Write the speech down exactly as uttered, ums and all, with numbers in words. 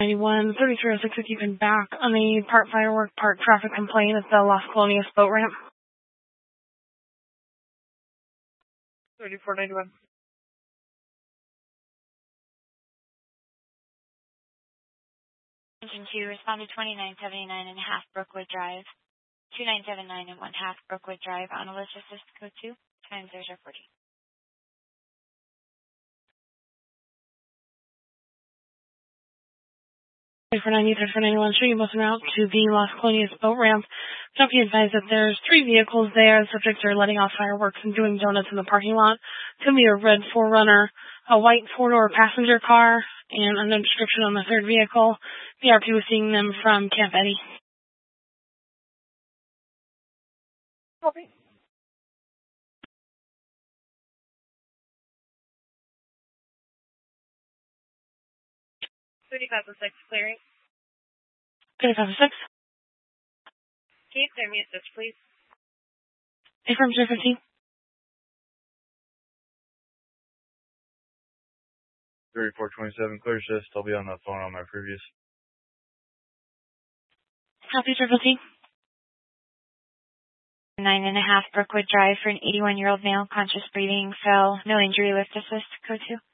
ninety-one, thirty-three oh six if you can back on the part firework, part traffic complaint at the Las Colonias boat ramp. thirty-four ninety-one. Engine two, responded twenty-nine seventy-nine and a half Brookwood Drive. two nine seven nine and one half Brookwood Drive on Alicia Assist Code two, times zero zero fourteen. For ninety, thirty-four ninety-one, shooting both out to the Las Colonias boat ramp. Don't be advised that there's three vehicles there. Subjects are letting off fireworks and doing donuts in the parking lot. It's going to be a red four runner, a white four-door passenger car, and unknown description on the third vehicle. The R P was seeing them from Camp Eddy. Copy. thirty-five oh six, clearing. thirty-five oh six. Can you clear me assist, please? Affirm zero fifteen. thirty-four twenty-seven, clear assist. I'll be on that phone on my previous. Copy, zero fifteen. Nine and a half Brookwood Drive for an eighty-one-year-old male, conscious breathing, fell, no injury, lift assist, code two.